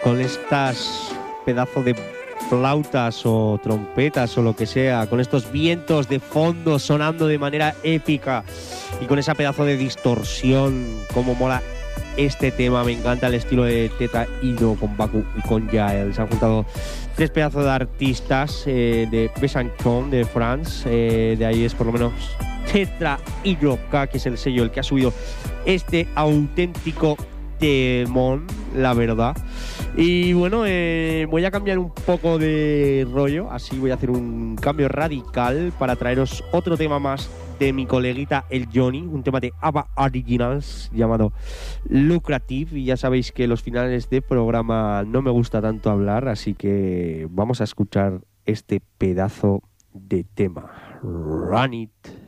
con estas pedazos de flautas o trompetas o lo que sea, con estos vientos de fondo sonando de manera épica y con esa pedazo de distorsión, como mola este tema. Me encanta el estilo de Teta Ino con Baku y con Jael. Se han juntado tres pedazos de artistas de Besançon, de France. De ahí es por lo menos Tetra Iroka, que es el sello el que ha subido este auténtico temón, la verdad. Y bueno, voy a cambiar un poco de rollo, así voy a hacer un cambio radical para traeros otro tema más de mi coleguita el Johnny, un tema de ABBA Originals llamado Lucrative. Y ya sabéis que los finales de programa no me gusta tanto hablar, así que vamos a escuchar este pedazo de tema. Run It.